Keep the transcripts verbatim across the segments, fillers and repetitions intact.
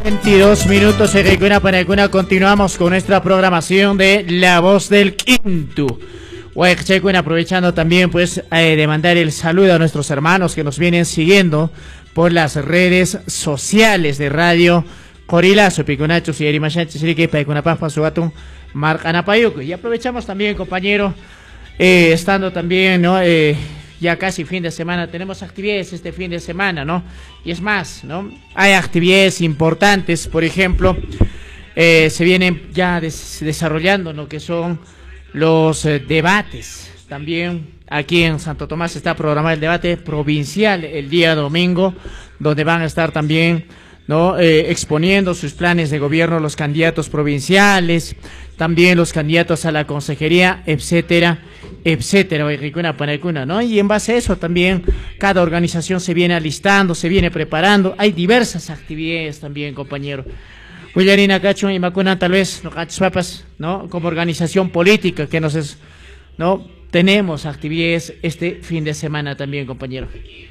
veintidós minutos en Recuena Panacuna. Continuamos con nuestra programación de La Voz del Quinto. Bueno, aprovechando también pues eh, de mandar el saludo a nuestros hermanos que nos vienen siguiendo por las redes sociales de Radio Corilazo, Piconacho, Sierra Machanchi, Sirique, Paikunapapa, Sugatun, Marcanapayuco. Y aprovechamos también, compañero, eh, estando también, ¿no? Eh, ya casi fin de semana, tenemos actividades este fin de semana, ¿no? Y es más, ¿no? Hay actividades importantes, por ejemplo, eh, se vienen ya des desarrollando lo que son los eh, debates. También aquí en Santo Tomás está programado el debate provincial el día domingo, donde van a estar también, ¿no? Eh, exponiendo sus planes de gobierno los candidatos provinciales, también los candidatos a la consejería, etcétera, etcétera, ¿no? Y en base a eso también cada organización se viene alistando, se viene preparando. Hay diversas actividades también, compañero. Willarina Cacho y Macuna, tal vez, ¿no? Como organización política que nos es, ¿no? Tenemos actividades este fin de semana también, compañero.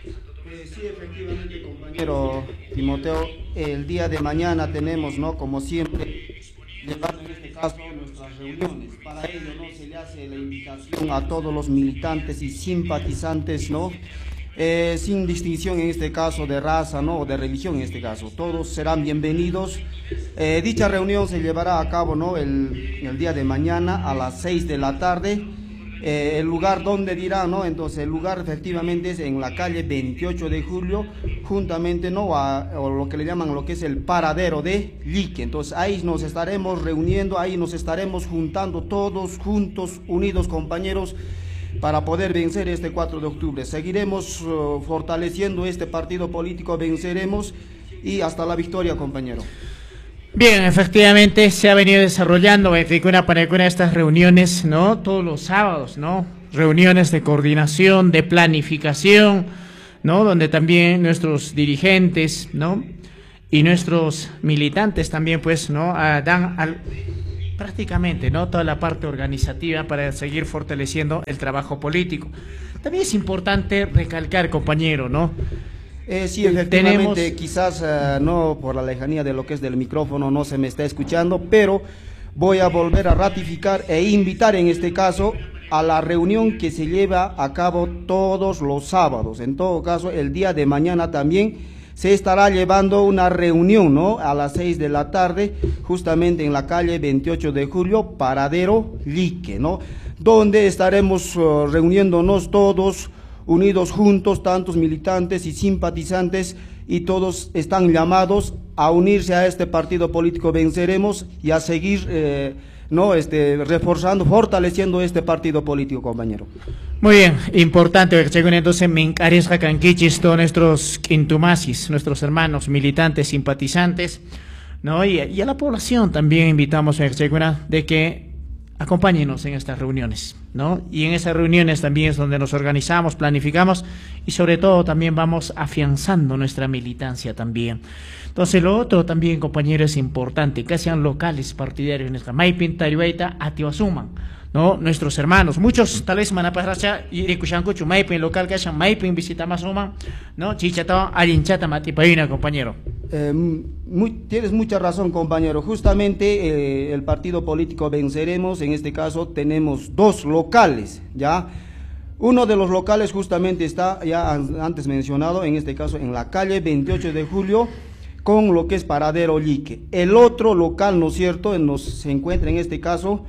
Eh, sí, efectivamente, compañero Timoteo, el día de mañana tenemos, ¿no? Como siempre, llevando en este caso nuestras reuniones. Para ello, ¿no? Se le hace la invitación a todos los militantes y simpatizantes, ¿no? Eh, sin distinción en este caso de raza, ¿no? O de religión en este caso. Todos serán bienvenidos. Eh, dicha reunión se llevará a cabo, ¿no? El, el día de mañana a las seis de la tarde. Eh, el lugar donde dirá, ¿no? Entonces el lugar efectivamente es en la calle veintiocho de julio, juntamente, ¿no? A, a lo que le llaman lo que es el paradero de Lique. Entonces ahí nos estaremos reuniendo, ahí nos estaremos juntando todos juntos, unidos, compañeros, para poder vencer este cuatro de octubre. Seguiremos uh, fortaleciendo este partido político, venceremos y hasta la victoria, compañero. Bien, efectivamente se ha venido desarrollando una para estas reuniones, ¿no? Todos los sábados, ¿no? Reuniones de coordinación, de planificación, ¿no? Donde también nuestros dirigentes, ¿no? Y nuestros militantes también, pues, ¿no? Ah, dan al, prácticamente, ¿no? Toda la parte organizativa para seguir fortaleciendo el trabajo político. También es importante recalcar, compañero, ¿no? Eh, sí, efectivamente, tenemos... quizás uh, no por la lejanía de lo que es del micrófono no se me está escuchando, pero voy a volver a ratificar e invitar en este caso a la reunión que se lleva a cabo todos los sábados. En todo caso, el día de mañana también se estará llevando una reunión, ¿no? A las seis de la tarde, justamente en la calle veintiocho de julio, paradero Lique, ¿no? Donde estaremos uh, reuniéndonos todos unidos juntos, tantos militantes y simpatizantes, y todos están llamados a unirse a este partido político Venceremos y a seguir eh, no este reforzando, fortaleciendo este partido político, compañero. Muy bien, importante, entonces me encarezca canquichis todos nuestros quintumasis, nuestros hermanos militantes, simpatizantes, ¿no? Y, y a la población también invitamos a de que acompáñenos en estas reuniones, ¿no? Y en esas reuniones también es donde nos organizamos, planificamos y sobre todo también vamos afianzando nuestra militancia también. Entonces lo otro también, compañeros, es importante, que sean locales partidarios en nuestra Maipin, Tarihuaita, Atiwasuman, ¿no? Nuestros hermanos, muchos tal vez manaparacha y Rikushankuchu, Maipin local que hayan Maipin visita más Suman, ¿no? Chichata, Arinchata, Matipayuna, compañero. Eh, muy, tienes mucha razón, compañero. Justamente eh, el partido político Venceremos, en este caso tenemos dos locales, ¿ya? Uno de los locales justamente está ya antes mencionado, en este caso en la calle veintiocho de julio, con lo que es paradero Lique. El otro local, ¿no es cierto?, nos, se encuentra en este caso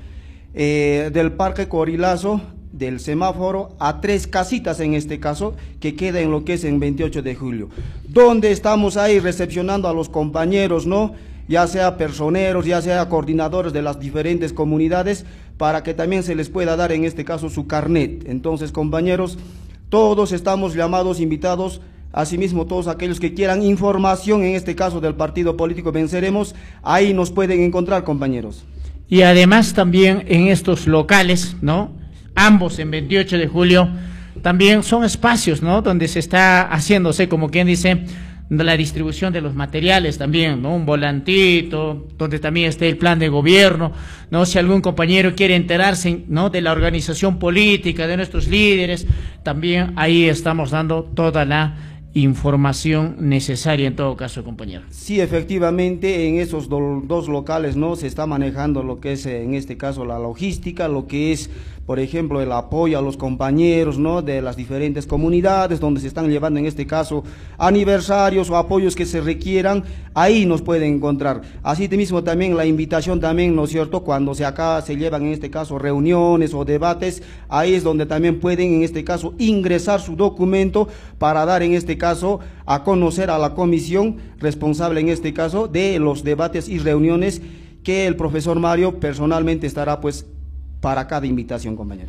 eh, del Parque Corilazo, del semáforo, a tres casitas en este caso, que queda en lo que es en veintiocho de julio, donde estamos ahí recepcionando a los compañeros, ¿no? Ya sea personeros, ya sea coordinadores de las diferentes comunidades, para que también se les pueda dar en este caso su carnet. Entonces, compañeros, todos estamos llamados, invitados, asimismo todos aquellos que quieran información, en este caso del partido político Venceremos, ahí nos pueden encontrar, compañeros. Y además también en estos locales, ¿no? Ambos en veintiocho de julio, también son espacios, ¿no? Donde se está haciéndose, como quien dice, la distribución de los materiales también, ¿no? Un volantito, donde también esté el plan de gobierno, ¿no? Si algún compañero quiere enterarse, ¿no? De la organización política, de nuestros líderes, también ahí estamos dando toda la información necesaria en todo caso, compañero. Sí, efectivamente, en esos do, dos locales no se está manejando lo que es en este caso la logística, lo que es, por ejemplo, el apoyo a los compañeros, ¿no?, de las diferentes comunidades donde se están llevando en este caso aniversarios o apoyos que se requieran, ahí nos pueden encontrar. Así mismo también la invitación también, ¿no es cierto?, cuando se acá se llevan en este caso reuniones o debates, ahí es donde también pueden en este caso ingresar su documento para dar en este caso a conocer a la comisión responsable en este caso de los debates y reuniones que el profesor Mario personalmente estará pues para cada invitación, compañero.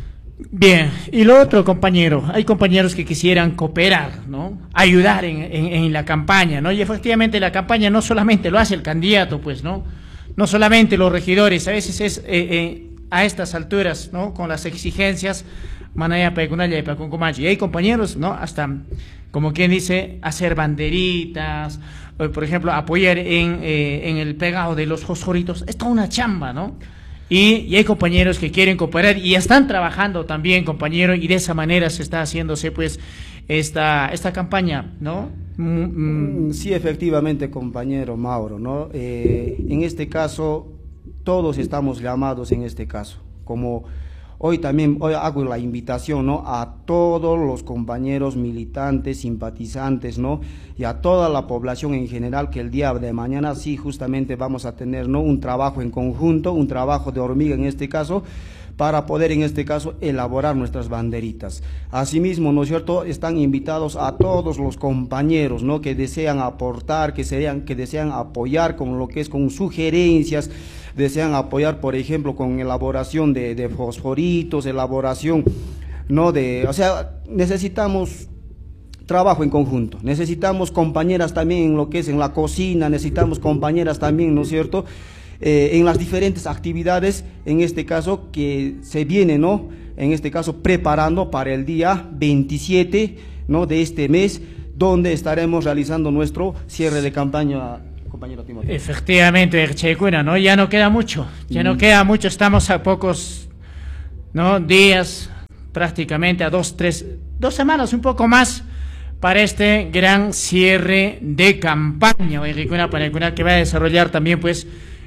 Bien, y lo otro, compañero, hay compañeros que quisieran cooperar, ¿no?, ayudar en, en, en la campaña, ¿no?, y efectivamente la campaña no solamente lo hace el candidato, pues, ¿no?, no solamente los regidores, a veces es eh, eh, a estas alturas, ¿no?, con las exigencias, manaya pecunaya y pecuncumachi, y hay compañeros, ¿no?, hasta, como quien dice, hacer banderitas, o, por ejemplo, apoyar en, eh, en el pegado de los fosforitos, es toda una chamba, ¿no?, Y, y hay compañeros que quieren cooperar y están trabajando también, compañero, y de esa manera se está haciéndose pues esta, esta campaña, ¿no? Mm, mm. Sí, efectivamente, compañero Mauro, ¿no? Eh, en este caso, todos estamos llamados en este caso, como hoy también hoy hago la invitación, ¿no?, a todos los compañeros militantes, simpatizantes, ¿no?, y a toda la población en general, que el día de mañana sí justamente vamos a tener, ¿no?, un trabajo en conjunto, un trabajo de hormiga en este caso, para poder en este caso elaborar nuestras banderitas. Asimismo, ¿no es cierto?, están invitados a todos los compañeros, ¿no?, que desean aportar, que, sean, que desean apoyar con lo que es con sugerencias, desean apoyar, por ejemplo, con elaboración de, de fosforitos, elaboración, ¿no?, de, o sea, necesitamos trabajo en conjunto, necesitamos compañeras también en lo que es en la cocina, necesitamos compañeras también, ¿no es cierto?, eh, en las diferentes actividades, en este caso, que se viene, ¿no?, en este caso, preparando para el día veintisiete, ¿no?, de este mes, donde estaremos realizando nuestro cierre de campaña. Compañero Timoteo. Efectivamente, Checuna, ¿no? Ya no queda mucho, ya mm. no queda mucho, estamos a pocos, ¿no?, días, prácticamente a dos, tres, dos semanas, un poco más, para este gran cierre de campaña, para que va a desarrollar también, pues,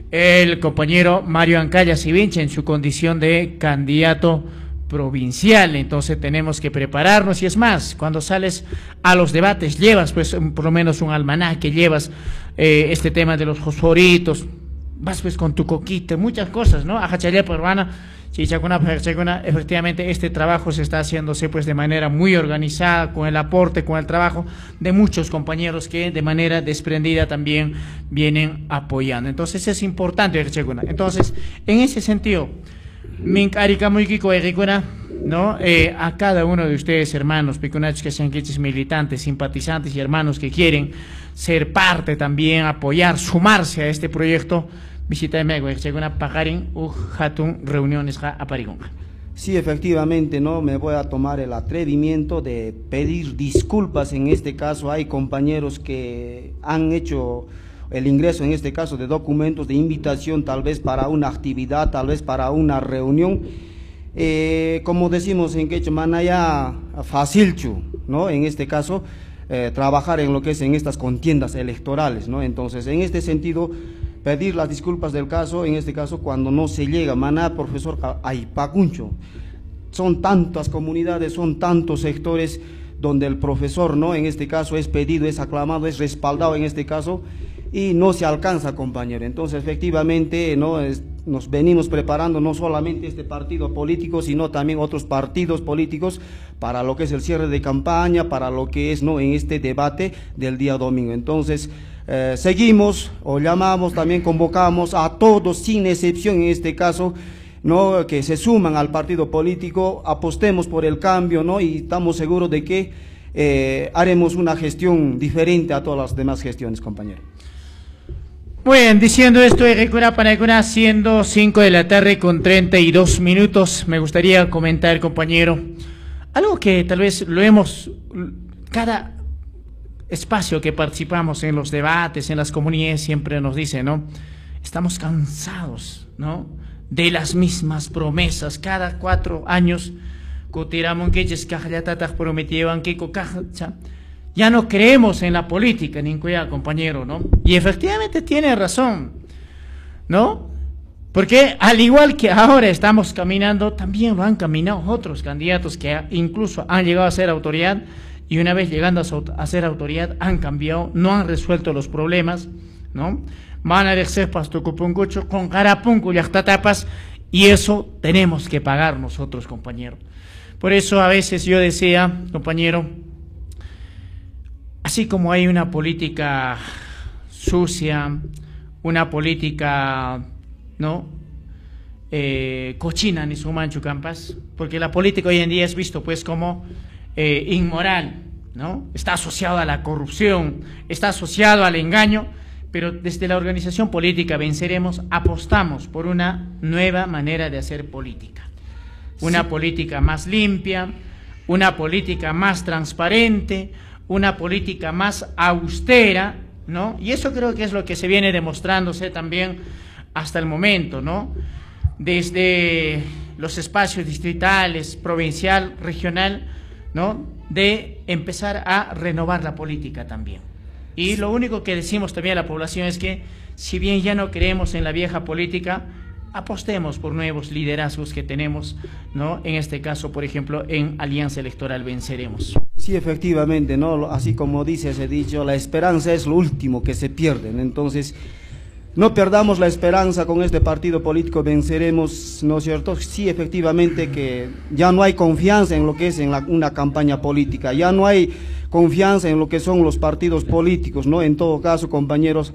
el compañero Mario Ancaya Sivincha en su condición de candidato provincial. Entonces tenemos que prepararnos, y es más, cuando sales a los debates llevas pues por lo menos un almanaque, llevas eh, este tema de los fosforitos, vas pues con tu coquita, muchas cosas, ¿no? Ajachaya peruana, chichacuna, efectivamente este trabajo se está haciéndose pues de manera muy organizada, con el aporte, con el trabajo de muchos compañeros que de manera desprendida también vienen apoyando. Entonces es importante, entonces en ese sentido, ¿no? Eh, a cada uno de ustedes, hermanos, picunachos que sean quiches militantes, simpatizantes y hermanos que quieren ser parte también, apoyar, sumarse a este proyecto, visita de Pajarín u Hatun reuniones a Parigunga. Sí, efectivamente, no me voy a tomar el atrevimiento de pedir disculpas. En este caso hay compañeros que han hecho el ingreso, en este caso, de documentos de invitación, tal vez para una actividad, tal vez para una reunión, eh, como decimos en quechua, manaya facilchu, ¿no? En este caso, eh, trabajar en lo que es en estas contiendas electorales, ¿no? Entonces, en este sentido, pedir las disculpas del caso, en este caso, cuando no se llega, maná, profesor Aipacuncho, son tantas comunidades, son tantos sectores donde el profesor, ¿no?, en este caso, es pedido, es aclamado, es respaldado en este caso, y no se alcanza, compañero. Entonces, efectivamente, ¿no?, es, nos venimos preparando no solamente este partido político, sino también otros partidos políticos para lo que es el cierre de campaña, para lo que es, ¿no?, en este debate del día domingo. Entonces, eh, seguimos o llamamos, también convocamos a todos, sin excepción en este caso, ¿no?, que se suman al partido político, apostemos por el cambio, ¿no?, y estamos seguros de que eh, haremos una gestión diferente a todas las demás gestiones, compañero. Muy bien, diciendo esto, siendo cinco de la tarde con treinta y dos minutos, me gustaría comentar, compañero, algo que tal vez lo hemos, cada espacio que participamos en los debates, en las comunidades, siempre nos dice, ¿no?, estamos cansados, ¿no?, de las mismas promesas. Cada cuatro años, cotiramos que prometieron que ya no creemos en la política, ni cuidado, compañero, ¿no? Y efectivamente tiene razón, ¿no? Porque al igual que ahora estamos caminando, también lo han caminado otros candidatos que incluso han llegado a ser autoridad, y una vez llegando a ser autoridad han cambiado, no han resuelto los problemas, ¿no? Van a ejercer pastucupuncucho con carapuncu y tapas, y eso tenemos que pagar nosotros, compañero. Por eso a veces yo decía, compañero, así como hay una política sucia, una política, ¿no? Eh, cochina ni su mancho campas, porque la política hoy en día es visto pues como eh, inmoral, ¿no? Está asociado a la corrupción, está asociado al engaño, pero desde la organización política Venceremos apostamos por una nueva manera de hacer política, una sí. política más limpia, una política más transparente, una política más austera, ¿no? Y eso creo que es lo que se viene demostrándose también hasta el momento, ¿no? Desde los espacios distritales, provincial, regional, ¿no? De empezar a renovar la política también. Y lo único que decimos también a la población es que, si bien ya no creemos en la vieja política, apostemos por nuevos liderazgos que tenemos, ¿no? En este caso, por ejemplo, en Alianza Electoral Venceremos. Sí, efectivamente, ¿no? Así como dice ese dicho, la esperanza es lo último que se pierde. Entonces, no perdamos la esperanza con este partido político Venceremos, ¿no es cierto? Sí, efectivamente que ya no hay confianza en lo que es en la, una campaña política, ya no hay confianza en lo que son los partidos políticos, ¿no? En todo caso, compañeros,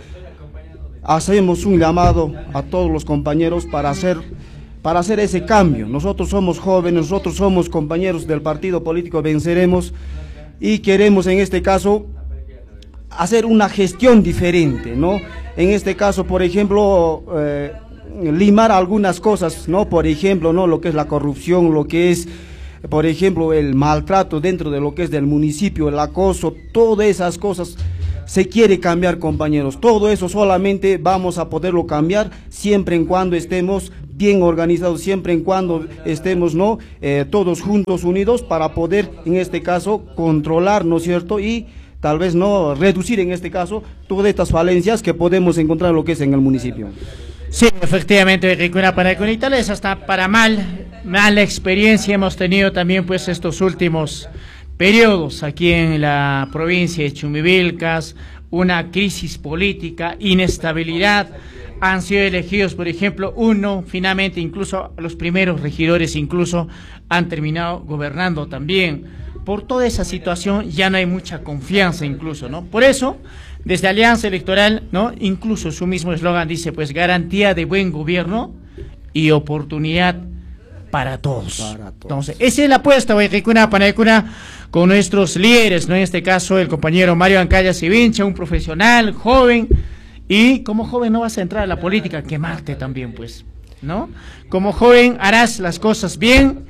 hacemos un llamado a todos los compañeros para hacer, para hacer ese cambio. Nosotros somos jóvenes, nosotros somos compañeros del partido político Venceremos y queremos en este caso hacer una gestión diferente, ¿no? En este caso, por ejemplo, eh, limar algunas cosas, ¿no? Por ejemplo, ¿no? Lo que es la corrupción, lo que es, por ejemplo, el maltrato dentro de lo que es del municipio, el acoso, todas esas cosas se quiere cambiar, compañeros. Todo eso solamente vamos a poderlo cambiar siempre en cuando estemos bien organizados, siempre en cuando estemos, ¿no? Eh, todos juntos, unidos, para poder, en este caso, controlar, ¿no es cierto? Y tal vez no reducir en este caso todas estas falencias que podemos encontrar en lo que es en el municipio. Sí, efectivamente, Ricuna para con Italia es hasta para mal, mala experiencia hemos tenido también pues estos últimos periodos aquí en la provincia de Chumivilcas, una crisis política, inestabilidad, han sido elegidos, por ejemplo, uno, finalmente incluso los primeros regidores incluso han terminado gobernando también. Por toda esa situación ya no hay mucha confianza incluso, ¿no? Por eso, desde Alianza Electoral, ¿no? Incluso su mismo eslogan dice, pues, garantía de buen gobierno y oportunidad para todos. Para todos. Entonces, esa es la apuesta, Huayquicuna, Panaycuna, con nuestros líderes, ¿no? En este caso, el compañero Mario Ancaya Sivincha, un profesional, joven, y como joven no vas a entrar a la política, quemarte también, pues, ¿no? Como joven harás las cosas bien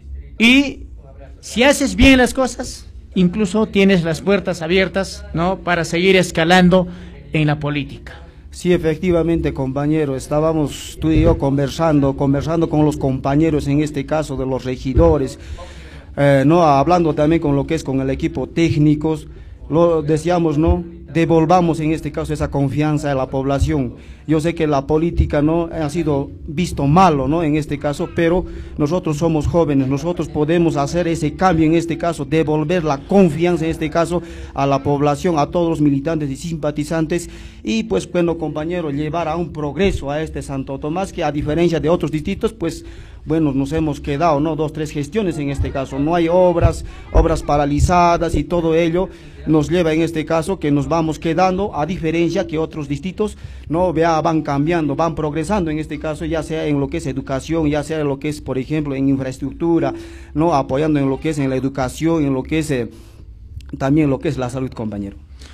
y si haces bien las cosas, incluso tienes las puertas abiertas, ¿no? Para seguir escalando en la política. Sí, efectivamente, compañero, estábamos tú y yo conversando, conversando con los compañeros, en este caso de los regidores, eh, no, hablando también con lo que es con el equipo técnicos, lo decíamos, ¿no? Devolvamos en este caso esa confianza a la población. Yo sé que la política no ha sido visto malo, ¿no? En este caso, pero nosotros somos jóvenes, nosotros podemos hacer ese cambio en este caso, devolver la confianza en este caso a la población, a todos los militantes y simpatizantes y pues bueno, compañero, llevar a un progreso a este Santo Tomás que a diferencia de otros distritos, pues bueno, nos hemos quedado, ¿no? Dos, tres gestiones en este caso, no hay obras, obras paralizadas y todo ello nos lleva en este caso que nos vamos quedando, a diferencia que otros distritos, no, vea, van cambiando, van progresando en este caso, ya sea en lo que es educación, ya sea en lo que es, por ejemplo, en infraestructura, no, apoyando en lo que es en la educación, en lo que es eh, también lo que es la salud, compañero.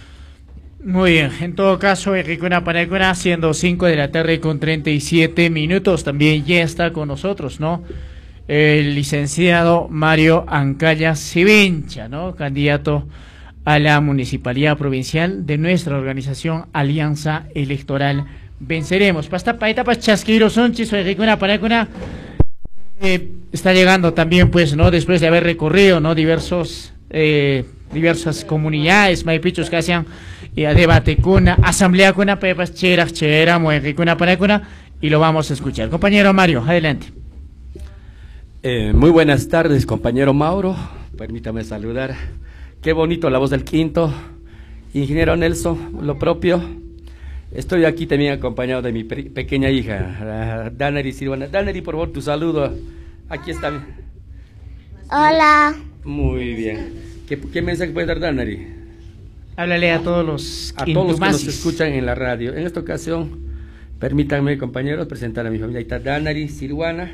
Muy bien, en todo caso, Ricuna Panaycuna, siendo cinco de la tarde con treinta y siete minutos, también ya está con nosotros, ¿no? El licenciado Mario Ancaya Sivincha, ¿no? Candidato a la Municipalidad Provincial de nuestra organización Alianza Electoral Venceremos. Pasta pa etapas chasquiro son chiso Ricuna Panaycuna. Eh, está llegando también, pues, ¿no? Después de haber recorrido, ¿no? Diversos eh, diversas comunidades, maipichos que hacían eh, debate cuna, asamblea cuna, pepas, cheras, chera, mueque cuna, para cuna, y lo vamos a escuchar. Compañero Mario, adelante. Eh, muy buenas tardes, compañero Mauro, permítame saludar. Qué bonito la voz del quinto. Ingeniero Nelson, lo propio. Estoy aquí también acompañado de mi pequeña hija, Danary Silvana. Danary, por favor, tu saludo. Aquí está. Hola. Muy bien. ¿Qué, qué mensaje puede dar Danary? Háblale a todos los A todos los que nos escuchan en la radio. En esta ocasión, permítanme, compañeros, presentar a mi familia. Ahí está Danary Silvana.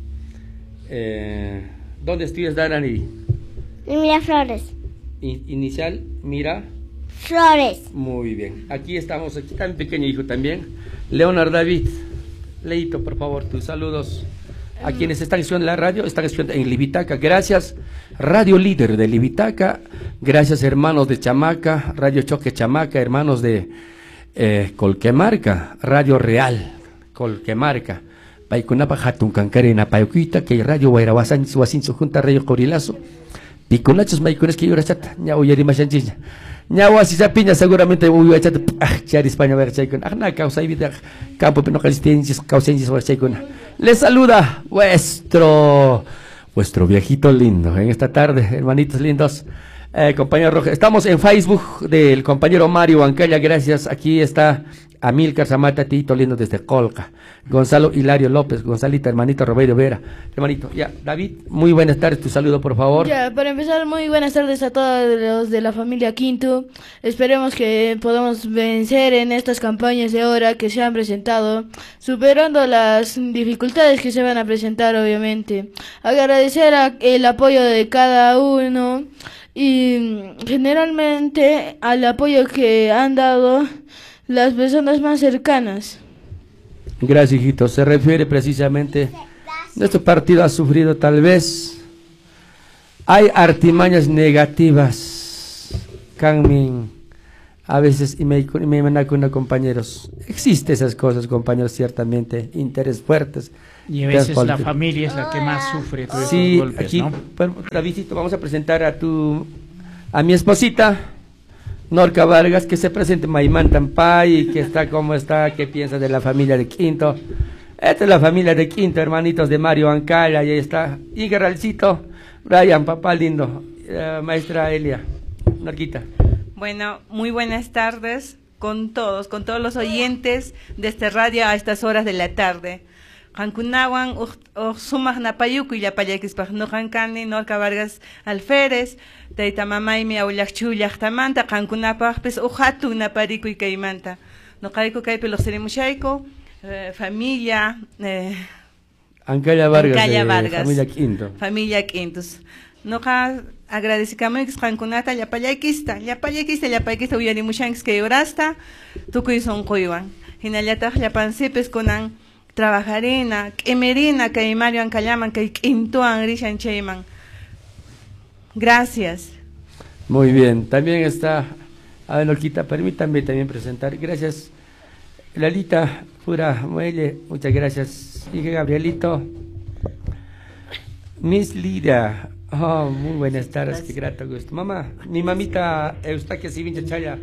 Eh, ¿Dónde estudias, Danary? Mira Flores. In, inicial, mira. Flores. Muy bien. Aquí estamos, aquí está mi pequeño hijo también. Leonard David. Leito, por favor, tus saludos a quienes están escuchando en la radio, están escuchando en Libitaca. Gracias, Radio Líder de Libitaca. Gracias, hermanos de Chamaca, Radio Choque Chamaca, hermanos de eh, Colquemarca, Radio Real, Colquemarca. Paikunapa Hatun Cancarena, Paicuita, que Radio Guairawasan, Suasin, su junta Radio Corilazo. Piconachos, Maicunes, que yo rachata, ñao yari machanchilla. Ñao así ya piña, seguramente voy a echar, ah, char España, ver chaicon. Ah, na, causa y vida, campo, pero no calistenses, causenses, ver chaicon. Les saluda vuestro, vuestro viejito lindo en esta tarde, hermanitos lindos. Eh, compañero Rojas, estamos en Facebook del compañero Mario Ancalla, gracias. Aquí está Amílcar Zamata, Tito lindo desde Colca. Gonzalo Hilario López, Gonzalita, hermanito Roberto Vera. Hermanito, ya, David, muy buenas tardes, tu saludo por favor. Ya, para empezar, muy buenas tardes a todos los de la familia Quinto. Esperemos que podamos vencer en estas campañas de ahora que se han presentado, superando las dificultades que se van a presentar, obviamente. Agradecer a, el apoyo de cada uno y generalmente al apoyo que han dado las personas más cercanas. Gracias, hijito. Se refiere precisamente, nuestro partido ha sufrido tal vez, hay artimañas negativas, Canmin, a veces, y me, y me mandan con compañeros, existen esas cosas, compañeros, ciertamente, intereses fuertes. Y a veces la familia es la que más sufre todos sí, estos golpes, aquí, ¿no? Davidito, vamos a presentar a tu, a mi esposita, Norca Vargas, que se presente Maimán Tampay, que está como está, que piensa de la familia de Quinto. Esta es la familia de Quinto, hermanitos de Mario Ancalla, y ahí está Igarralcito, Brian, papá lindo, uh, maestra Elia, Norquita. Bueno, muy buenas tardes con todos, con todos los oyentes de este radio a estas horas de la tarde. Hankunawan, Sumag Napayuku y la Payakispa, no Hankani, Norca Vargas Alférez, Taita Mamaimi, Aulachchu, Yachtamanta, Hankunapag, Pes Ujatu, Napariku y Caimanta. No Kaiku Kaipe los Serimushaiko, familia. Eh, Ancalla Vargas, Ancalla Vargas, familia Quinto. Familia Quintos. No agradecemos a Hankunata, la Payakista, la Payakista, la Payakista, Uyarimushanks que orasta, Tukuy son Koiwan. Hinayatag, la Pansepes con trabajarena, emerina, que Mario Ancallaman, que Quintoan, Rishan Cheyman. Gracias. Muy bien, también está, a ver, Norquita, permítanme también presentar, gracias, Lalita Pura Muelle, muchas gracias, hija Gabrielito, Miss Lida, oh, muy buenas tardes, qué grato gusto. Mamá, mi mamita Eustaquia Sivincha Chaya,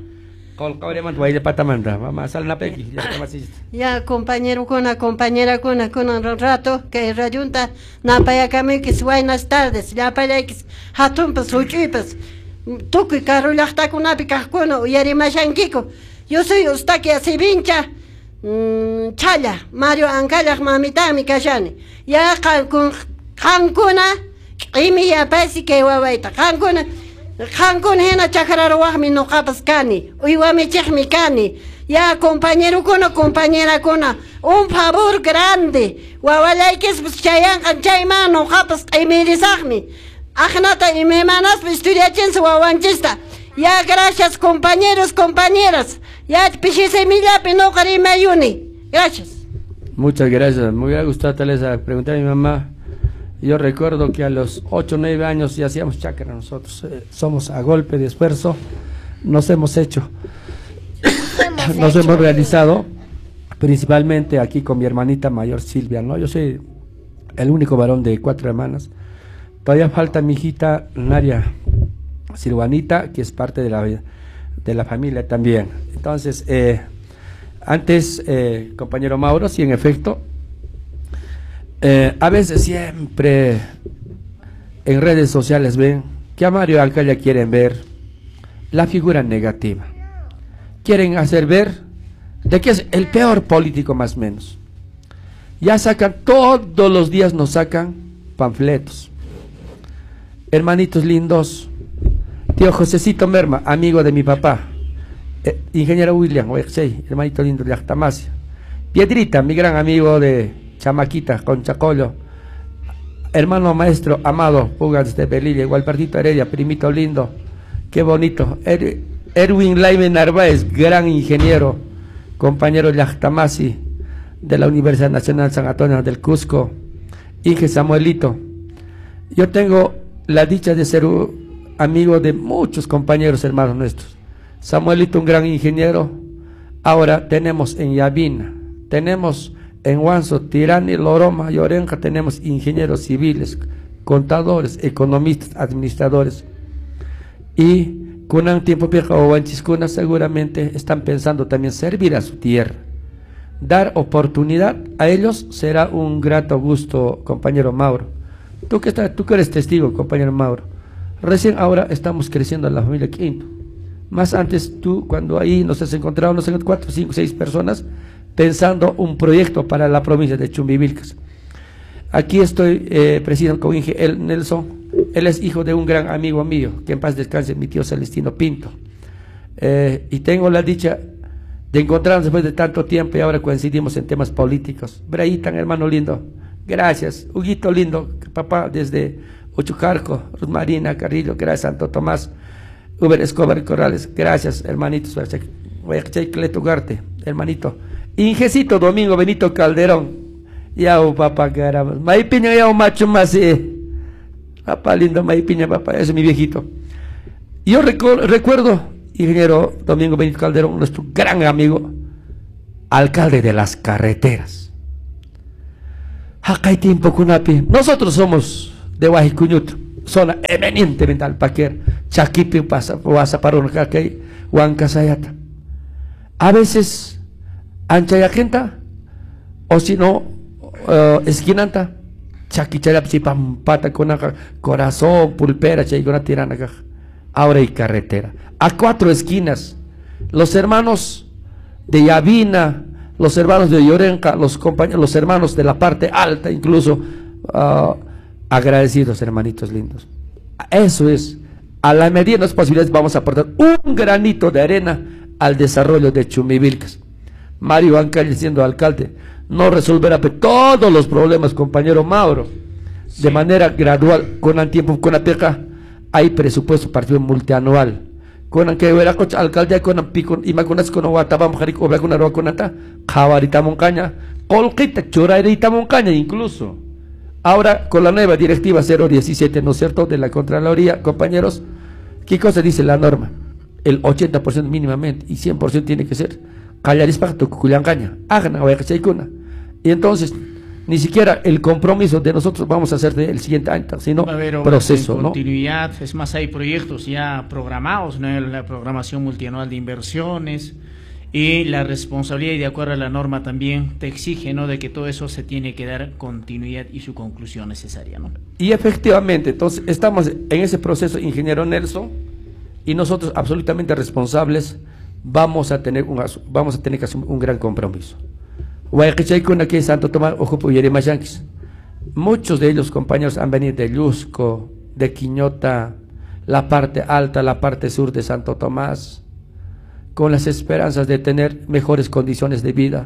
ya compañero con una compañera con una con un rato que rayunta napaya kamikis buenas tardes ya para que hatun pues huchipes tuku carro la está con una pica con yari mashanquiko yo soy Eustaquia Sivincha Chaya Mario Ancalla mamita mi kashani ya con Hankuna imi ya pasi que wawaita Hankuna Hankun hena chakrar wahmi no kapas kani, uiwami chehmi kani, ya compañero kuna, compañera kuna, un favor grande, wawalaikis pues chayan chayman no kapas imirisahmi, ajnata imimanas estudiachens wawanchista, ya gracias compañeros, compañeras, ya pichisemilla pino karimayuni, gracias. Muchas gracias, me hubiera gustado tal vez preguntar a mi mamá. Yo recuerdo que a los ocho o nueve años ya hacíamos chácara nosotros, eh, somos a golpe de esfuerzo, nos hemos hecho, hemos nos hecho. hemos realizado, principalmente aquí con mi hermanita mayor Silvia, ¿no? Yo soy el único varón de cuatro hermanas, todavía falta mi hijita Naria, Silvanita, que es parte de la, de la familia también. Entonces, eh, antes, eh, compañero Mauro, sí, en efecto, eh, a veces siempre en redes sociales ven que a Mario Alcalde quieren ver la figura negativa. Quieren hacer ver de que es el peor político más o menos. Ya sacan, todos los días nos sacan panfletos. Hermanitos lindos, tío Josecito Merma, amigo de mi papá, eh, ingeniero William, hermanito lindo de Actamasia. Piedrita, mi gran amigo de Chamaquita, con Chacollo. Hermano maestro, amado, Pugas de Belilla, igual Partito Heredia, primito lindo, qué bonito. Er, Erwin Laime Narváez, gran ingeniero, compañero de Actamasi, de la Universidad Nacional San Antonio del Cusco. Inge Samuelito. Yo tengo la dicha de ser un amigo de muchos compañeros hermanos nuestros. Samuelito, un gran ingeniero. Ahora tenemos en Yavina, tenemos en Huanzo, Tirani, Loroma y Orenja, tenemos ingenieros civiles, contadores, economistas, administradores. Y con un tiempo viejo o Huanchiscuna seguramente están pensando también servir a su tierra. Dar oportunidad a ellos será un grato gusto, compañero Mauro. Tú que, estás, tú que eres testigo, compañero Mauro. Recién ahora estamos creciendo en la familia Quinto. Más antes tú, cuando ahí nos has encontrado, no sé, cuatro, cinco, seis personas, pensando un proyecto para la provincia de Chumbivilcas. Aquí estoy eh, presidiendo con Inge el Nelson. Él es hijo de un gran amigo mío, que en paz descanse, mi tío Celestino Pinto. Eh, y tengo la dicha de encontrarnos después de tanto tiempo y ahora coincidimos en temas políticos. Braitan, hermano lindo, gracias. Huguito lindo, papá desde Uchucarco, Ruth Marina Carrillo, gracias. Santo Tomás, Uber Escobar Corrales, gracias, hermanitos. Ugarte, hermanito. Ingecito Domingo Benito Calderón, yao papá, caramba. Maipiña, yao macho más, eh. Papá lindo, Maipiña, papá, ese es mi viejito. Yo recuerdo, ingeniero Domingo Benito Calderón, nuestro gran amigo, alcalde de las carreteras. Nosotros somos de Huajicuñuto, zona eminentemente alpaquera, Chaquipi, Huasaparón, Jacay, Huancasayata. A veces, Anchayagenta, o si no, uh, Esquinanta, Chaquicharapsi, Pampata, con corazón, pulpera, Chaygona, Tirana, ahora hay carretera. A cuatro esquinas, los hermanos de Yavina, los hermanos de Llorenca, los compañeros, los hermanos de la parte alta, incluso uh, agradecidos, hermanitos lindos. Eso es, a la medida de las posibilidades vamos a aportar un granito de arena al desarrollo de Chumbivilcas. Mario Alcalde, siendo alcalde, no resolverá todos los problemas, compañero Mauro, sí, de manera gradual, con el tiempo, con la peca. Hay presupuesto partido multianual. Con que hubiera coche alcalde con pico y maconas con guatabam jarico obra con arroz con ata, jabarita moncaña, colquita churairita moncaña incluso. Ahora con la nueva directiva cero diecisiete, ¿no es cierto?, de la Contraloría, compañeros, ¿qué cosa dice la norma? El ochenta por ciento mínimamente y cien por ciento tiene que ser callarispa tu culancaña, agna o echaicuna. Y entonces ni siquiera el compromiso de nosotros vamos a hacer del siguiente año, sino proceso, ¿no? Continuidad, es más, hay proyectos ya programados, ¿no? La programación multianual de inversiones y la responsabilidad, y de acuerdo a la norma también te exige, ¿no?, de que todo eso se tiene que dar continuidad y su conclusión necesaria, ¿no? Y efectivamente, entonces estamos en ese proceso, ingeniero Nelson, y nosotros absolutamente responsables vamos a tener un, vamos a tener que asumir un gran compromiso. Aquí Santo Tomás, muchos de ellos, compañeros, han venido de Lusco, de Quiñota, la parte alta, la parte sur de Santo Tomás, con las esperanzas de tener mejores condiciones de vida.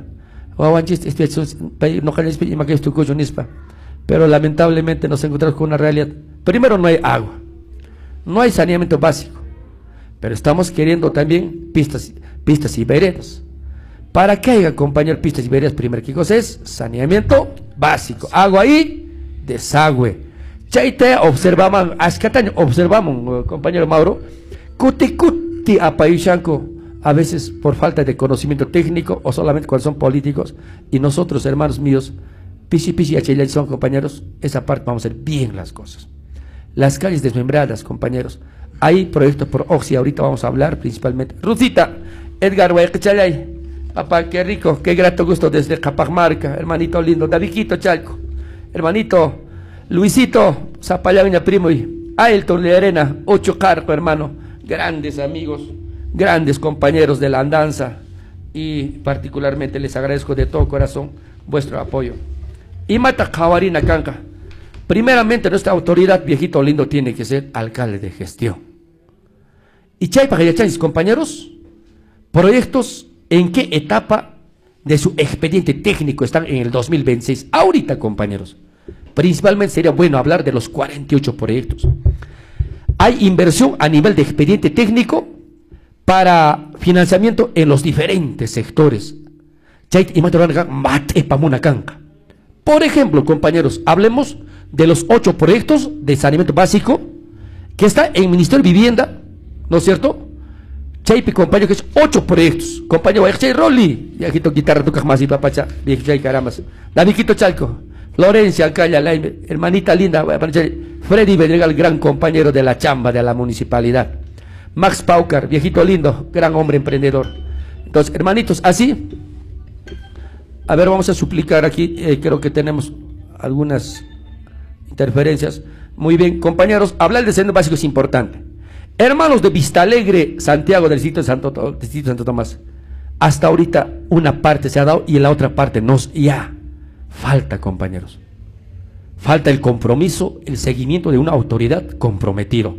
Pero lamentablemente nos encontramos con una realidad. Primero, no hay agua, no hay saneamiento básico, pero estamos queriendo también pistas, pistas y veredas. Para que haya, compañero, pistas y veredas, primero que cosa es saneamiento básico, agua y desagüe. Chaite observamos, ascataño observamos, compañero Mauro, cuti cuti apayushanco, a veces por falta de conocimiento técnico o solamente cuando son políticos, y nosotros, hermanos míos, pisi pisi achayay son, compañeros, esa parte vamos a hacer bien las cosas. Las calles desmembradas, compañeros, Hay proyectos por Oxy, ahorita vamos a hablar principalmente. Rucita, Edgar Huaycachalay, papá, qué rico, qué grato gusto desde Capamarca, hermanito lindo, Daviquito Chalco, hermanito Luisito, Zapallaviña primo y Ailton de Arena, Ocho Carco, hermano, grandes amigos, grandes compañeros de la andanza y particularmente les agradezco de todo corazón vuestro apoyo. Y Mata Cawarina Canca, primeramente nuestra autoridad, viejito lindo, tiene que ser alcalde de gestión. Y Chaypa Gayachay, compañeros, proyectos en qué etapa de su expediente técnico están en el dos mil veintiséis. Ahorita, compañeros, principalmente sería bueno hablar de los cuarenta y ocho proyectos. Hay inversión a nivel de expediente técnico para financiamiento en los diferentes sectores. Por ejemplo, compañeros, hablemos de los ocho proyectos de saneamiento básico que está en el Ministerio de Vivienda, ¿no es cierto? Chaypi, compañero, que es ocho proyectos. Compañero, Chay Rolly, viejito guitarra, tocas más y papacha, viejito Chay Caramas. Daviquito Chalco, Florencia Alcaya, la hermanita linda, Freddy Bedregal, gran compañero de la chamba de la municipalidad. Max Paucar, viejito lindo, gran hombre emprendedor. Entonces, hermanitos, así. A ver, vamos a suplicar aquí, eh, creo que tenemos algunas interferencias. Muy bien, compañeros, hablar del saneamiento básico es importante. Hermanos de Vistalegre, Santiago, del distrito de Santo, del distrito de Santo Tomás, hasta ahorita una parte se ha dado y en la otra parte nos ya falta, compañeros. Falta el compromiso, el seguimiento de una autoridad comprometido.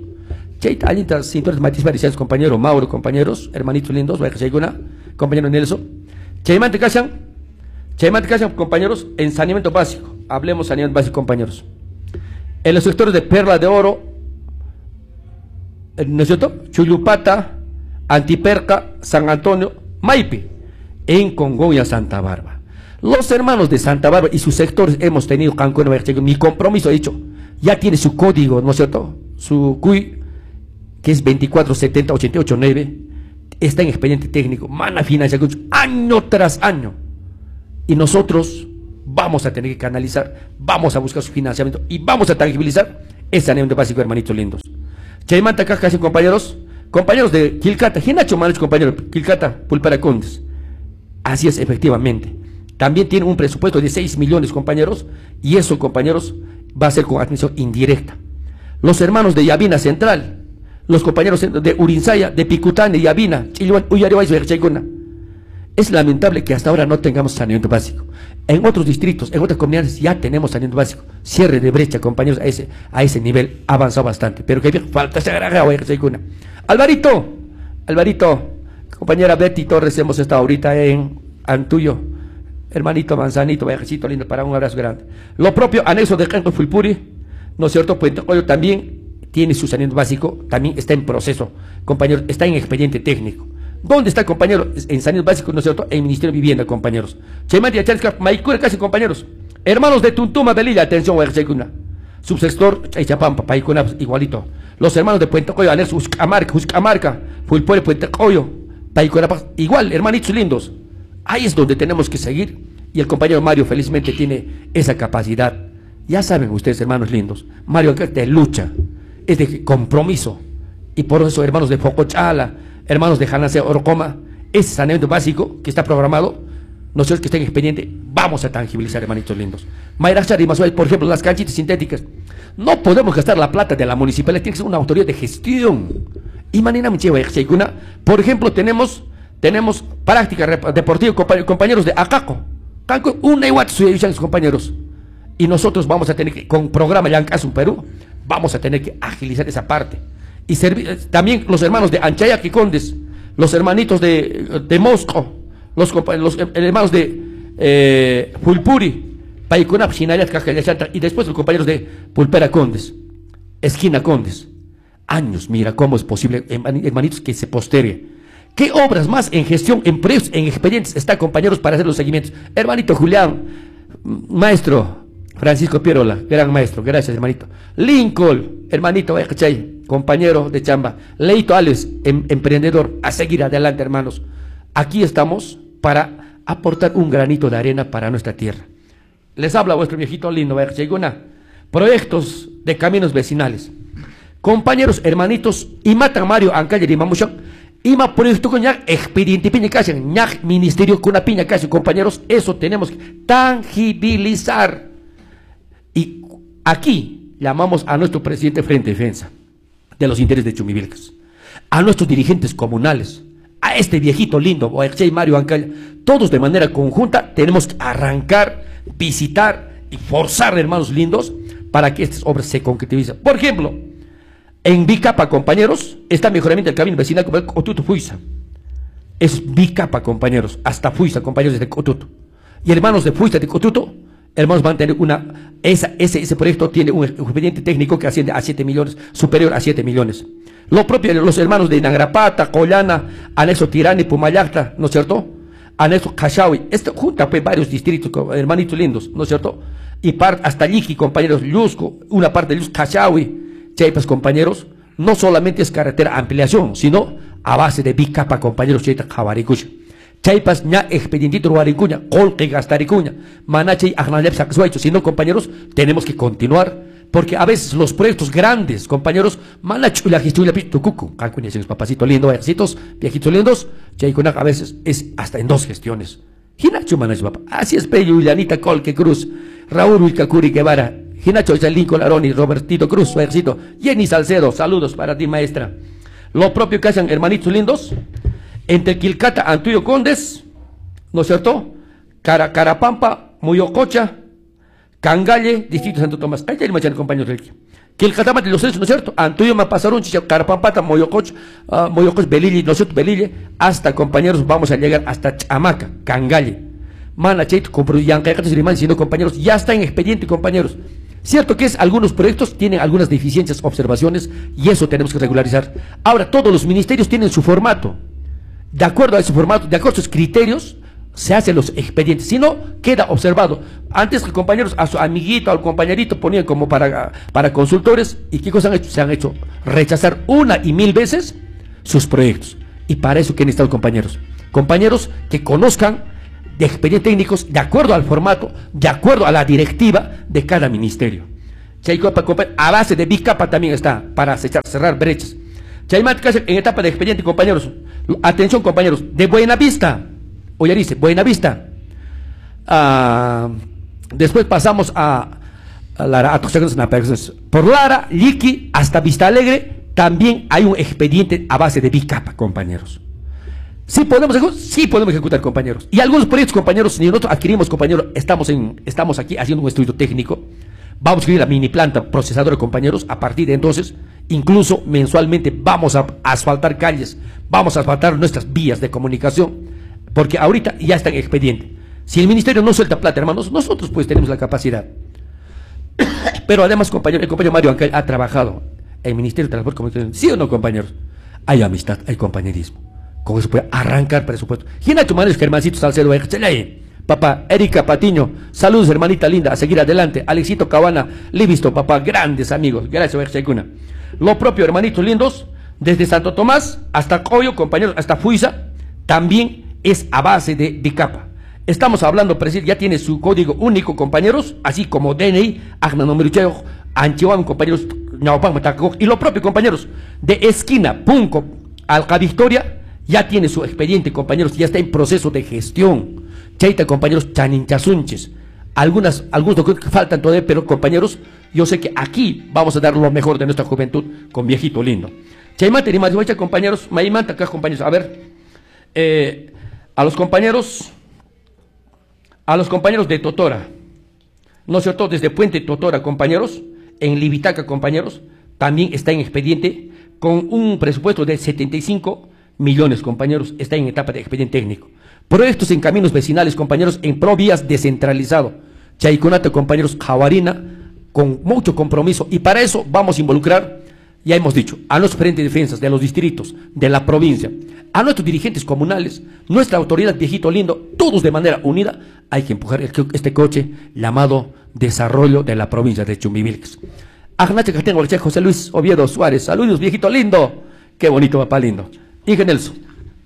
Compañero Mauro, compañeros, hermanitos lindos, compañero Nelson, Chaymante Cashan, Chaymante Cashan, compañeros, en saneamiento básico. Hablemos saneamiento básico, compañeros. En los sectores de Perla de Oro, ¿no es cierto? Chuyupata, Antiperca, San Antonio, Maipi, en Congoya, Santa Bárbara. Los hermanos de Santa Bárbara y sus sectores hemos tenido, Cancún, mi compromiso, he dicho, ya tiene su código, ¿no es cierto? Su C U I, que es veinticuatro setenta ochenta y ocho nueve, está en expediente técnico, mana financia, año tras año. Y nosotros vamos a tener que canalizar, vamos a buscar su financiamiento y vamos a tangibilizar ese saneamiento básico, hermanitos lindos. Chaymanta casi compañeros, compañeros de Quilcata, Ginacho Manuel, compañero, Quilcata, Pulpara Condes. Así es, efectivamente. También tiene un presupuesto de seis millones, compañeros, y eso, compañeros, va a ser con administración indirecta. Los hermanos de Yavina Central, los compañeros de Urinsaya, de Picutane, Yavina, Chilhuan, Uyariwais, Verchayguna. Es lamentable que hasta ahora no tengamos saneamiento básico. En otros distritos, en otras comunidades ya tenemos saneamiento básico. Cierre de brecha, compañeros, a ese, a ese nivel ha avanzado bastante. Pero que falta esa granja, Alvarito, Alvarito, compañera Betty Torres, hemos estado ahorita en Antuyo. Hermanito Manzanito, viajecito lindo, para un abrazo grande. Lo propio, anexo de Canto Fulpuri, ¿no es cierto? Puente Coyo también tiene su saneamiento básico, también está en proceso, compañeros, está en expediente técnico. ¿Dónde está, compañero? En saneamiento básico, ¿no es cierto? En el Ministerio de Vivienda, compañeros. Chemati Achalska, Maicura, casi, compañeros. Hermanos de Tuntuma, Belilla, atención, Huaycuna. Subsector, Chaychapampa, Paicuna, igualito. Los hermanos de Puente Coyo, anexo, Uscamarca, Uscamarca, Fulpore, Puente Coyo, Paicuna, igual, hermanitos lindos. Ahí es donde tenemos que seguir y el compañero Mario felizmente tiene esa capacidad. Ya saben ustedes, hermanos lindos, Mario es de lucha, es de compromiso y por eso, hermanos de Focochala, hermanos de Janase Orocoma, ese saneamiento básico que está programado, nosotros que estén expediente, vamos a tangibilizar, hermanitos lindos. Mayracha y Masuel, por ejemplo, las canchitas sintéticas, no podemos gastar la plata de la municipalidad, tiene que ser una autoridad de gestión. Y manera por ejemplo, tenemos Tenemos práctica deportiva, compañeros de Acaco, una igual compañeros. Y nosotros vamos a tener que, con programa Yancasum Perú, vamos a tener que agilizar esa parte. Y servir, también los hermanos de Anchayac y Condes, los hermanitos de, de Mosco, los, los hermanos de eh, Pulpuri, Paicunap, Chinayat, Cajayachanta, y después los compañeros de Pulpera Condes, Esquina Condes. Años, mira cómo es posible, hermanitos, que se postergue. ¿Qué obras más en gestión, en precios, en expedientes está, compañeros, para hacer los seguimientos? Hermanito Julián, maestro Francisco Pierola, gran maestro, gracias, hermanito. Lincoln, hermanito, compañero de chamba. Leito Alex, em, emprendedor, a seguir adelante, hermanos. Aquí estamos para aportar un granito de arena para nuestra tierra. Les habla vuestro viejito lindo, proyectos de caminos vecinales. compañeros, hermanitos, y matan Mario Ancalle de Mamushan, y ma proyecto con ya expediente piña casi, ya ministerio con una piña casi, compañeros, eso tenemos que tangibilizar. Y aquí llamamos a nuestro presidente Frente Defensa de los intereses de Chumivilcas, a nuestros dirigentes comunales, a este viejito lindo, Boerche y Mario Ancalle, todos de manera conjunta tenemos que arrancar, visitar y forzar, hermanos lindos, para que estas obras se concreticen. Por ejemplo, en Bicapa, compañeros, está mejoramiento del camino vecinal como el Cotuto Fuiza. Es Bicapa, compañeros, hasta Fuiza, compañeros de Cotuto. Y hermanos de Fuiza de Cotuto, hermanos van a tener una, esa, ese, ese proyecto tiene un expediente técnico que asciende a siete millones, superior a siete millones. Lo propio de los hermanos de Nangrapata, Collana, anexo Tirani, Pumayacta, ¿no es cierto? Anexo Cachaui, esto junta pues varios distritos, hermanitos lindos, ¿no es cierto? Y part, hasta Liqui, compañeros, Luzco, una parte de Luz, Cachaui, Chaipas, compañeros, no solamente es carretera ampliación, sino a base de Bicapa, compañeros, Chaita, Javarikucha. Chaipas, ña, expedientito Ruaricuña, Colque, Gastaricuña, Manache, Agnalep, Saxuaicho, sino, compañeros, tenemos que continuar. Porque a veces los proyectos grandes, compañeros, Manachula, Gistuila, Tucucu, Cacuña, los papacitos lindos, ejércitos, viejitos lindos, Chaicunac a veces es hasta en dos gestiones. Hinacho Manachupapa, así es Pello, Ulianita, Colque, Cruz, Raúl Wilcacuri, Guevara, Hinacho, Lincoln, Aroni, Robertito Cruz, su ejército, Jenny Salcedo, saludos para ti, maestra. Lo propio que hacen hermanitos lindos, entre Quilcata, Antuyo Condes, ¿no es cierto? Cara, Carapampa, Muyococha, Cangalle, Distrito Santo Tomás. Ahí está el machán, compañeros del Quilcatama de los Celsos, ¿no es cierto? Antuyo Mapasaron, Carapampata, Moyococh, uh, Moyococh, Belille, ¿no es cierto? Belille, hasta, compañeros, vamos a llegar hasta Chamaca, Cangalle. Manachete, Comprudillancayacates y demás, siendo compañeros, ya está en expediente, compañeros. Cierto que es, algunos proyectos tienen algunas deficiencias, observaciones, y eso tenemos que regularizar. Ahora, todos los ministerios tienen su formato. De acuerdo a ese formato, de acuerdo a sus criterios, se hacen los expedientes, si no, queda observado. Antes que compañeros, a su amiguito, al compañerito ponían como para, para consultores, y ¿qué cosas han hecho? Se han hecho rechazar una y mil veces sus proyectos. Y para eso, ¿qué necesitan compañeros? Compañeros que conozcan de expedientes técnicos de acuerdo al formato, de acuerdo a la directiva de cada ministerio. A base de Bicapa también está, para cerrar brechas. En etapa de expediente, compañeros, atención, compañeros, de Buenavista, Oyarice, Buenavista. Uh, después pasamos a, a Lara, a por Lara, Liqui, hasta Vista Alegre, también hay un expediente a base de Bicapa, compañeros. ¿Sí podemos ejecutar? Sí podemos ejecutar, compañeros. Y algunos proyectos, compañeros, si nosotros adquirimos, compañeros, estamos, en, estamos aquí haciendo un estudio técnico, vamos a escribir la mini planta procesadora, compañeros, a partir de entonces, incluso mensualmente vamos a asfaltar calles, vamos a asfaltar nuestras vías de comunicación, porque ahorita ya está en expediente. Si el ministerio no suelta plata, hermanos, nosotros pues tenemos la capacidad. Pero además, compañero, el compañero Mario Ancalle ha trabajado en el Ministerio de Transporte, Comunicación. ¿Sí o no, compañeros? Hay amistad, hay compañerismo. Con eso puede arrancar presupuesto. ¿Quién ha hecho manos, Germancito Salcedo? Papá, Erika Patiño, saludos, hermanita linda, a seguir adelante. Alexito Cabana, Livisto, papá, grandes amigos. Gracias, Erceguna. Lo propio, hermanitos lindos, desde Santo Tomás hasta Coyo, compañeros, hasta Fuiza, también es a base de Bicapa. Estamos hablando, ya tiene su código único, compañeros, así como D N I, Agnanomericheo, Anchihuan, compañeros, y lo propio, compañeros, de esquina, Punco, Alca Victoria, ya tiene su expediente, compañeros, ya está en proceso de gestión. Chaita, compañeros, chaninchasunches. Algunas, algunos documentos que faltan todavía, pero compañeros, yo sé que aquí vamos a dar lo mejor de nuestra juventud con viejito lindo. Chaimate, Rimachihuacha, compañeros, Maimanta, acá, compañeros, a ver, eh, a los compañeros, a los compañeros de Totora, ¿no es cierto? Desde Puente Totora, compañeros, en Libitaca, compañeros, también está en expediente con un presupuesto de setenta y cinco millones, compañeros, está en etapa de expediente técnico. Proyectos en caminos vecinales, compañeros, en provías descentralizado. Chaiconata, compañeros, Javarina, con mucho compromiso, y para eso vamos a involucrar, ya hemos dicho, a los frentes de defensas de los distritos, de la provincia, a nuestros dirigentes comunales, nuestra autoridad, viejito lindo, todos de manera unida, hay que empujar este coche llamado desarrollo de la provincia de Chumivilcas. Agnache que tengo el José Luis Oviedo Suárez, saludos, viejito lindo, qué bonito, papá lindo. Dije Nelson.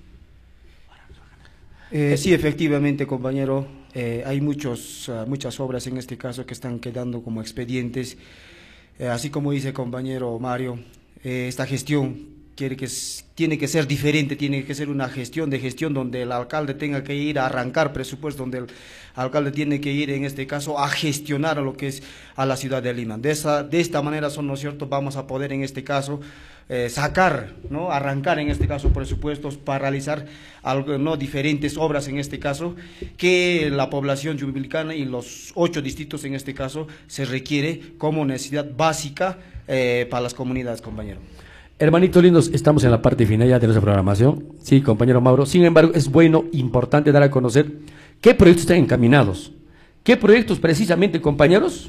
Eh, sí, efectivamente, compañero, eh, hay muchos, uh, muchas obras en este caso que están quedando como expedientes, eh, así como dice compañero Mario, eh, esta gestión quiere que tiene que ser diferente, tiene que ser una gestión de gestión donde el alcalde tenga que ir a arrancar presupuesto, donde el alcalde tiene que ir en este caso a gestionar a lo que es a la ciudad de Lima. De esa, de esta manera, son, ¿no es cierto?, vamos a poder en este caso eh, sacar, ¿no?, arrancar en este caso presupuestos para realizar algo, ¿no?, diferentes obras en este caso que la población yumbilicana y los ocho distritos en este caso se requiere como necesidad básica eh, para las comunidades, compañero. Hermanitos lindos, estamos en la parte final ya de nuestra programación. Sí, compañero Mauro. Sin embargo, es bueno, importante dar a conocer qué proyectos están encaminados. ¿Qué proyectos precisamente, compañeros?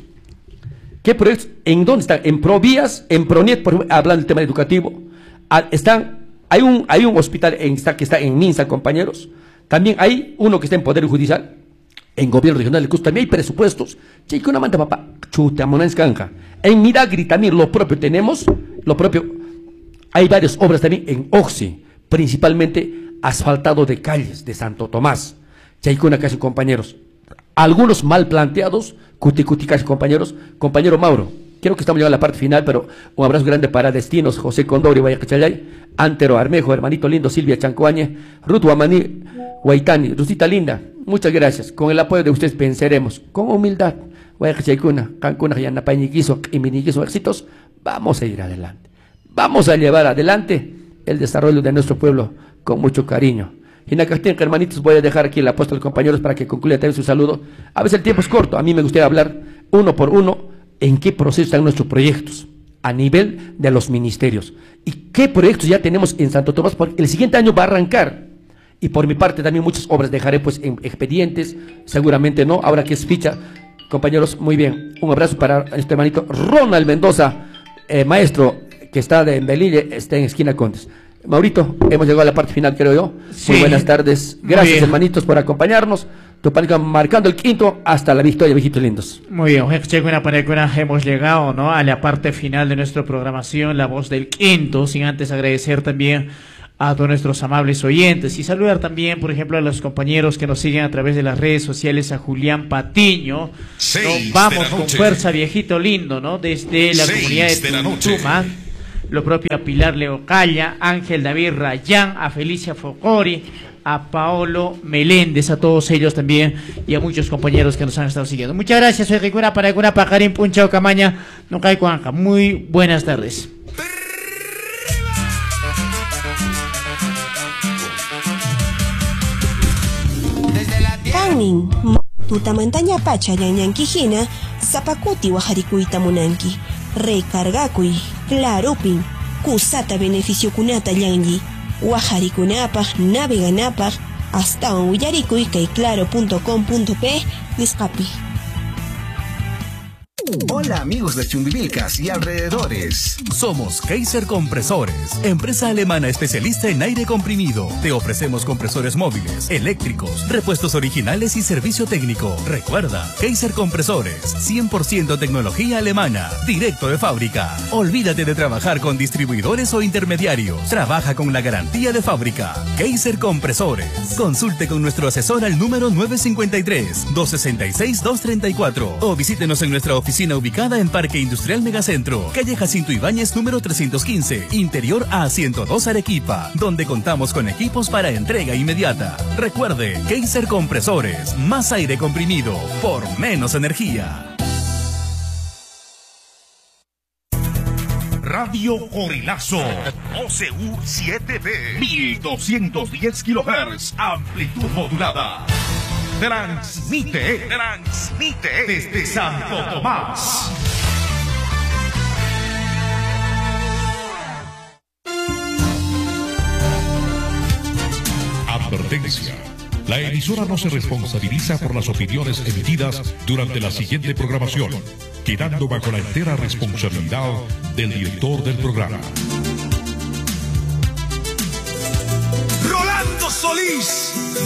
¿Qué proyectos? ¿En dónde están? En Provías, en Proniet, por ejemplo, hablando del tema educativo. Están, hay un, hay un hospital en, que está en Minsa, compañeros. También hay uno que está en Poder Judicial. En Gobierno Regional del Cusco también hay presupuestos. Chico, una manta, papá. Chuta, monenscanja. En Miragri también lo propio tenemos, lo propio. Hay varias obras también en Oxi, principalmente asfaltado de calles de Santo Tomás. Chaicuna casi, compañeros. Algunos mal planteados, cuti cuti casi, compañeros. Compañero Mauro, creo que estamos llegando a la parte final, pero un abrazo grande para Destinos, José Condori, Guayacachalay, Antero Armejo, hermanito lindo, Silvia Chancoañe, Ruth Guamaní, Guaitani, Rusita linda, muchas gracias. Con el apoyo de ustedes venceremos, con humildad. Guayacachalcuna, Cancuna, Yanapañiquizo y Miniquizo, éxitos, vamos a ir adelante. Vamos a llevar adelante el desarrollo de nuestro pueblo con mucho cariño. Y Nacastín, hermanitos, voy a dejar aquí el apuesto a los compañeros para que concluya también su saludo. A veces el tiempo es corto, a mí me gustaría hablar uno por uno en qué proceso están nuestros proyectos a nivel de los ministerios. Y qué proyectos ya tenemos en Santo Tomás, porque el siguiente año va a arrancar. Y por mi parte también muchas obras dejaré pues en expedientes, seguramente no, ahora que es ficha. Compañeros, muy bien. Un abrazo para este hermanito Ronald Mendoza, eh, maestro, que está de, en Belille, está en esquina Condes. Maurito, hemos llegado a la parte final, creo yo. Sí. Muy buenas tardes. Gracias, hermanitos, por acompañarnos. Tupanico marcando el quinto hasta la victoria, viejitos lindos. Muy bien, hemos llegado, ¿no?, a la parte final de nuestra programación, La Voz del Quinto, sin antes agradecer también a todos nuestros amables oyentes y saludar también, por ejemplo, a los compañeros que nos siguen a través de las redes sociales, a Julián Patiño. Nos vamos con fuerza, viejito lindo, ¿no?, desde la comunidad de Tuntuma. Lo propio a Pilar Leocalla, Ángel David Rayán, a Felicia Focori, a Paolo Meléndez, a todos ellos también y a muchos compañeros que nos han estado siguiendo. Muchas gracias, soy Ricura para Ricura Pajarín Punchao Camaña, no cae cuanja. Muy buenas tardes. Panin, tutamantaña pacha yanyankijina, zapacuti wajarikuita munanki, recargacuy. Claropin, kusata beneficio kunata yangi, wajarikunapaj, naveganapaj, hasta un willarikuy kay claro punto com punto pe, nisqapi. Hola amigos de Chumbivilcas y alrededores. Somos Kaiser Compresores, empresa alemana especialista en aire comprimido. Te ofrecemos compresores móviles, eléctricos, repuestos originales y servicio técnico. Recuerda, Kaiser Compresores, cien por ciento tecnología alemana, directo de fábrica. Olvídate de trabajar con distribuidores o intermediarios. Trabaja con la garantía de fábrica. Kaiser Compresores. Consulte con nuestro asesor al número nueve cinco tres, dos seis seis, dos tres cuatro o visítenos en nuestra oficina ubicada en Parque Industrial Megacentro, calle Jacinto Ibáñez número trescientos quince, interior A ciento dos Arequipa, donde contamos con equipos para entrega inmediata. Recuerde, Kaiser Compresores, más aire comprimido por menos energía. Radio Gorilazo, O C U siete B, mil doscientos diez kilohertz, amplitud modulada. Transmite, transmite desde Santo Tomás. Advertencia. La emisora no se responsabiliza por las opiniones emitidas durante la siguiente programación, quedando bajo la entera responsabilidad del director del programa. Rolando Solís.